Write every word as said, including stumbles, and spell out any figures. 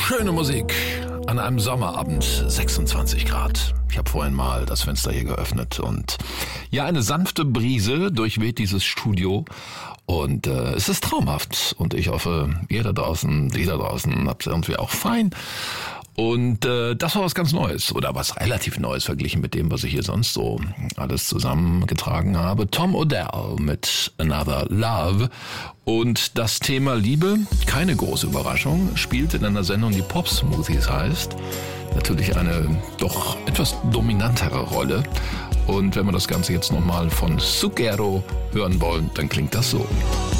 Schöne Musik an einem Sommerabend, sechsundzwanzig Grad. Ich habe vorhin mal das Fenster hier geöffnet und ja, eine sanfte Brise durchweht dieses Studio und äh, es ist traumhaft und ich hoffe, ihr da draußen, die da draußen habt irgendwie auch fein. Und äh, das war was ganz Neues oder was relativ Neues verglichen mit dem, was ich hier sonst so alles zusammengetragen habe. Tom Odell mit Another Love. Und das Thema Liebe, keine große Überraschung, spielt in einer Sendung, die Pop Smoothies heißt, natürlich eine doch etwas dominantere Rolle. Und wenn wir das Ganze jetzt nochmal von Zucchero hören wollen, dann klingt das so.